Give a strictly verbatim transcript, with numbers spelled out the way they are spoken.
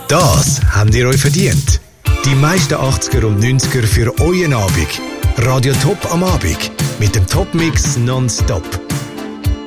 Das habt ihr euch verdient. Die meisten achtziger und neunziger für euren Abend. Radio Top am Abend. Mit dem Top-Mix nonstop.